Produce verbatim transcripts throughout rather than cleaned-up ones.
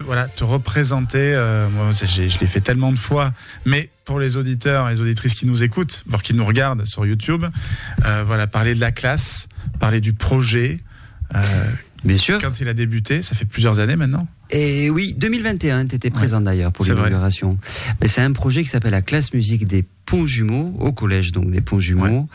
voilà, te représenter. Euh, moi, j'ai, je l'ai fait tellement de fois, mais pour les auditeurs et les auditrices qui nous écoutent, voire qui nous regardent sur YouTube, euh, voilà, parler de la classe, parler du projet. Euh, Bien sûr. Quand il a débuté, ça fait plusieurs années maintenant. Et oui, deux mille vingt et un, tu étais présent ouais, d'ailleurs pour l'inauguration. Mais c'est un projet qui s'appelle la classe musique des Ponts Jumeaux, au collège donc des Ponts Jumeaux, ouais.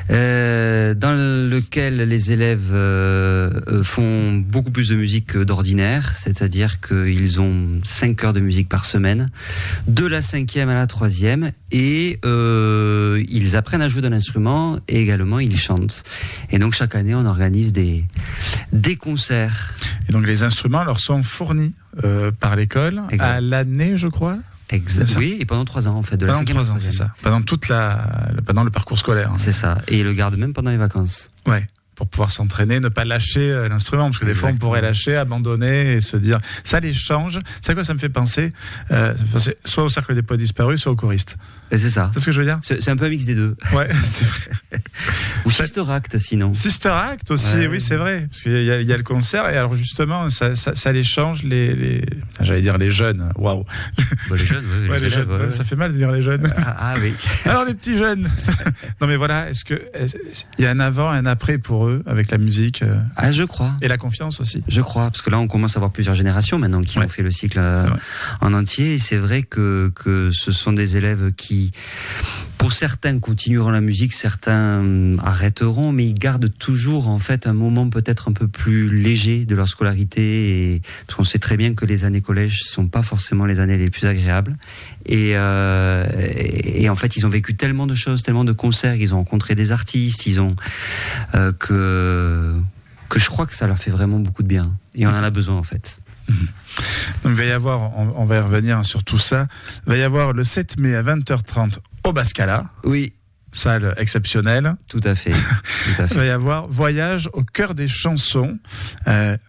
euh, dans lequel les élèves euh, font beaucoup plus de musique que d'ordinaire, c'est-à-dire qu'ils ont cinq heures de musique par semaine, de la cinquième à la troisième, et euh, ils apprennent à jouer d'un instrument et également ils chantent. Et donc chaque année on organise des, des concerts. Et donc les instruments leur sont fournis euh, par l'école exact. À l'année, je crois. Exact. Oui, et pendant trois ans en fait, de pendant la cinquième trois ans, c'est ça. Pendant toute la, pendant le parcours scolaire. C'est ça. Et ils le gardent même pendant les vacances. Ouais. Pour pouvoir s'entraîner, ne pas lâcher l'instrument, parce que des Exactement. Fois on pourrait lâcher, abandonner et se dire, ça les change. C'est à quoi ça me fait penser, euh, soit au Cercle des Poètes Disparus, soit au choriste. Et c'est ça. C'est ce que je veux dire. C'est, c'est un peu un mix des deux. Ouais, c'est vrai. Ou Sister Act, sinon. Sister Act aussi, ouais. Oui, c'est vrai. Parce qu'il y a, il y a le concert, et alors justement, ça, ça, ça les change, les, les, j'allais dire les jeunes. Waouh. Bah, les jeunes, oui. Ouais, les, les jeunes, ouais, ouais. Ça fait mal de dire les jeunes. Ah, ah oui. Alors les petits jeunes. Non mais voilà, est-ce que est-ce, il y a un avant, un après pour eux avec la musique. Euh, ah, je crois. Et la confiance aussi. Je crois, parce que là, on commence à avoir plusieurs générations maintenant qui ouais. ont fait le cycle euh, en entier, et c'est vrai que que ce sont des élèves qui, pour certains, continueront la musique, certains hum, arrêteront, mais ils gardent toujours en fait un moment peut-être un peu plus léger de leur scolarité, et parce qu'on sait très bien que les années collège sont pas forcément les années les plus agréables, et, euh, et, et en fait ils ont vécu tellement de choses, tellement de concerts, ils ont rencontré des artistes, ils ont euh, que que je crois que ça leur fait vraiment beaucoup de bien, et on en a besoin en fait. Donc il va y avoir, on, on va y revenir sur tout ça, il va y avoir le sept mai à vingt heures trente au Bascala. Oui. Salle exceptionnelle. Tout à fait. Tout à fait. Il va y avoir Voyage au cœur des chansons. Euh,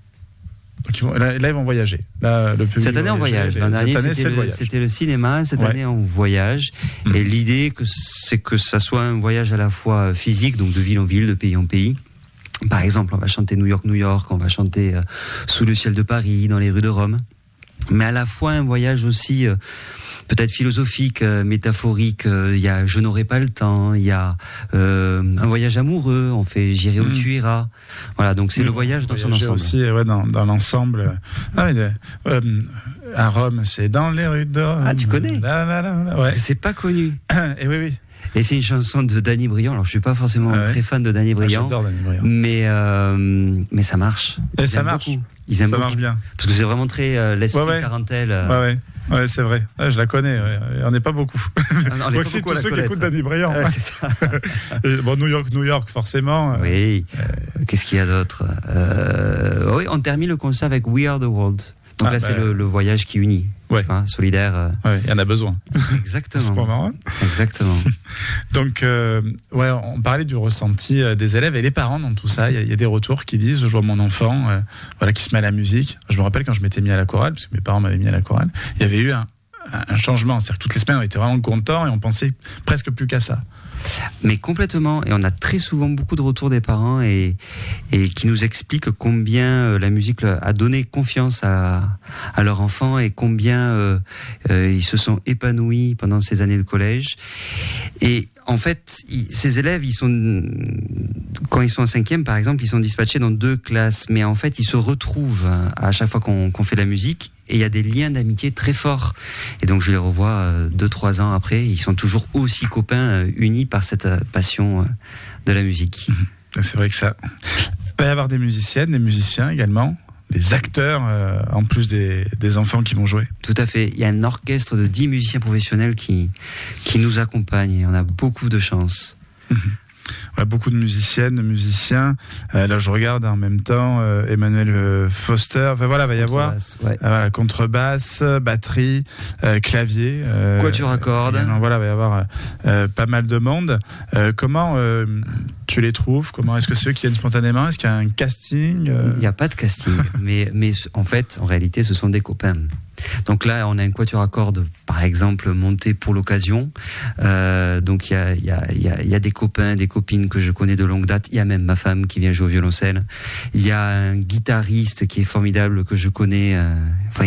donc ils vont, là, là, ils vont voyager. Là, le public cette année, on voyage. L'an dernier, année, c'était, le, le c'était le cinéma. Cette ouais. année, on voyage. Mmh. Et l'idée, que c'est que ça soit un voyage à la fois physique, donc de ville en ville, de pays en pays. Par exemple, on va chanter New York, New York, on va chanter euh, Sous le ciel de Paris, dans les rues de Rome. Mais à la fois un voyage aussi euh, peut-être philosophique, euh, métaphorique. Il euh, y a Je n'aurai pas le temps. Il y a euh, un voyage amoureux. On fait J'irai où mmh. tu iras. Voilà, donc c'est mmh. le voyage dans son ensemble. Aussi, ouais, dans, dans l'ensemble. Ah, oui, euh, à Rome, c'est dans les rues de Rome. Ah, tu connais là, là, là, là, ouais. Parce que c'est pas connu. Et oui, oui. Et c'est une chanson de Danny Briand. Alors je suis pas forcément ah ouais. très fan de Danny Briand, ah, j'adore Danny Briand. mais euh, mais ça marche. Et ça marche. Beaucoup. Ils aiment ça beaucoup. marche bien. Parce que c'est vraiment très euh, l'esprit ouais, ouais. tarentelle. Euh... Ouais, ouais, ouais, c'est vrai. Ouais, je la connais. Ouais. On n'est pas beaucoup. Ah, non, on Moi aussi, tous ceux qui écoutent Danny Briand. Ouais, c'est ça. Et, bon, New York, New York, forcément. Oui. Euh... Qu'est-ce qu'il y a d'autre euh... Oui, on termine le concert avec We Are the World. Donc ah, là, bah, c'est le, le voyage qui unit. Ouais. Vois, solidaire. Euh... Ouais, il y en a besoin. Exactement. C'est pas marrant. Exactement. Donc, euh, ouais, on parlait du ressenti euh, des élèves et les parents dans tout ça. Il y, y a des retours qui disent, je vois mon enfant, euh, voilà, qui se met à la musique. Je me rappelle quand je m'étais mis à la chorale, parce que mes parents m'avaient mis à la chorale. Il y avait eu un, un changement. C'est-à-dire que toutes les semaines, on était vraiment contents et on pensait presque plus qu'à ça. Mais complètement, et on a très souvent beaucoup de retours des parents et, et qui nous expliquent combien la musique a donné confiance à, à leur enfant et combien euh, euh, ils se sont épanouis pendant ces années de collège. Et en fait, ils, ces élèves, ils sont, quand ils sont en cinquième, par exemple, ils sont dispatchés dans deux classes, mais en fait, ils se retrouvent à chaque fois qu'on, qu'on fait de la musique. Et il y a des liens d'amitié très forts. Et donc je les revois euh, deux, trois ans après. Ils sont toujours aussi copains, euh, unis par cette euh, passion euh, de la musique. Mmh. C'est vrai que ça. Il va y avoir des musiciennes, des musiciens également, des acteurs, euh, en plus des, des enfants qui vont jouer. Tout à fait. Il y a un orchestre de dix musiciens professionnels qui, qui nous accompagnent. Et on a beaucoup de chance. Mmh. Ouais, beaucoup de musiciennes, de musiciens. Euh, là, je regarde en même temps euh, Emmanuel euh, Foster. Enfin voilà, va y avoir ouais. euh, voilà, contrebasse, batterie, euh, clavier. Euh, Quatuor à cordes. Euh, voilà, va y avoir euh, pas mal de monde. Euh, comment euh, tu les trouves ? Comment est-ce que c'est eux qui viennent spontanément ? Est-ce qu'il y a un casting ? euh... Il n'y a pas de casting, mais mais en fait, en réalité, ce sont des copains. Donc là, on a un quatuor à cordes, par exemple, monté pour l'occasion. Euh, donc il y a, y, a, y, a, y a des copains, des copines que je connais de longue date. Il y a même ma femme qui vient jouer au violoncelle. Il y a un guitariste qui est formidable que je connais. Euh, enfin,